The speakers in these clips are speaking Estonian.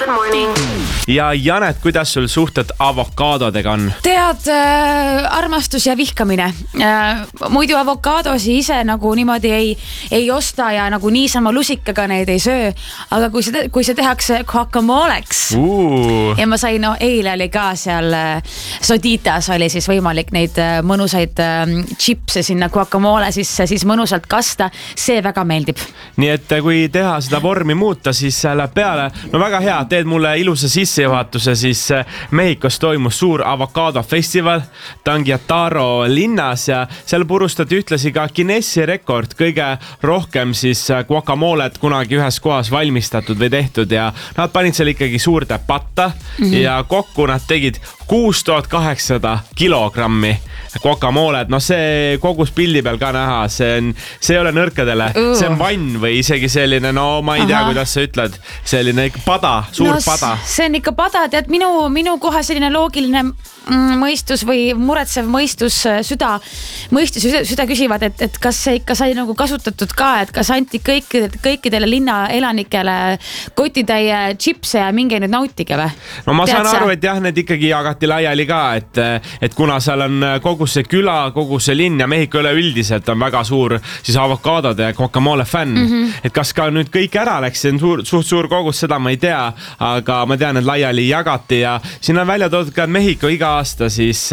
Good morning. Ja Janet, kuidas sul suhted avokaadodega on? Tead, armastus ja vihkamine. Muidu avokaadosi ise nagu niimoodi ei osta ja nagu niisama lusikaga neid ei söö. Aga kui see tehakse guacamoleks ja ma sain, eile oli ka seal Soditas oli siis võimalik neid mõnusaid chipse sinna guacamole siis mõnusalt kasta. See väga meeldib. Nii et kui teha seda vormi muuta, siis läheb peale. No väga hea, teed mulle ilusa sissejuhatuse, siis Mehhikos toimus suur avokaadofestival Tangiataro linnas ja seal purustati ühtlasi ka Guinessi rekord, kõige rohkem siis guacamolet kunagi ühes kohas valmistatud või tehtud ja nad panid seal ikkagi suurde patta ja kokku nad tegid 6800 kilogrammi guacamolet. No see kogus pildi peal ka näha, see ei ole nõrkadele, see on vann või isegi selline, no ma ei tea, kuidas sa ütled, selline pada, suur pada. See on ikka pada, tead minu koha selline loogiline mõistus või muretsev mõistus, süda küsivad, et kas see ikka sai nagu kasutatud ka, et kas anti kõikidele linna elanikele kotitäie chipse ja minge nüüd nautige või? No ma saan aru, et jah, need ikkagi jagati laiali ka, et kuna seal on kogu see küla, kogu see linn ja Mehhiko üleüldiselt on väga suur siis avokaadode ja guacamole fänn, et kas ka nüüd kõik ära läks, see on suur kogus, seda ma ei tea, aga ma tean, et laiali jagati ja siin on välja toodud ka, et Mehhiko iga aasta siis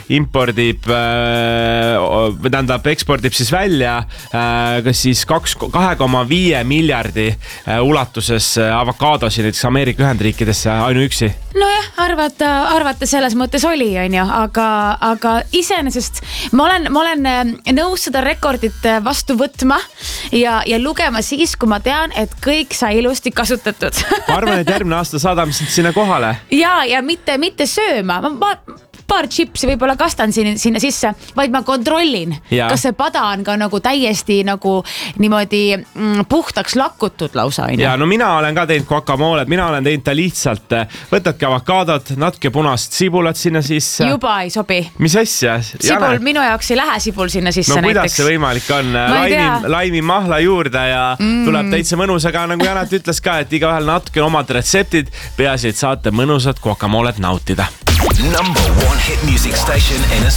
ekspordib siis välja kas siis 2,5 miljardi ulatuses avokaadosi näiteks Ameerika Ühendriikidesse ainuüksi. Nojah, arvata selles mõttes oli, on ju, aga iseenesest ma olen nõus seda rekordit vastu võtma ja lugema siis, kui ma tean, et kõik sai ilusti kasutatud. Ma arvan, et järgmine aasta saadame sinna kohale. Ja mitte sööma. Paar chipsi võib-olla kastan sinna sisse, vaid ma kontrollin, kas see pada on ka nagu täiesti nagu niimoodi puhtaks lakutud lausa. Ja no mina olen ka teinud guacamolet, mina olen teinud ta lihtsalt, võtadki avokaadot, natuke punast sibulat sinna sisse. Juba ei sobi. Mis asja? Sibul, minu jaoks ei lähe sibul sinna sisse näiteks. No kuidas see võimalik on? Laimi mahla juurde ja tuleb täitsa mõnus, aga nagu Janet ütles ka, et igaühel natuke omad retseptid, peaasi, et saate mõnusat guacamolet nautida. Number one hit music station in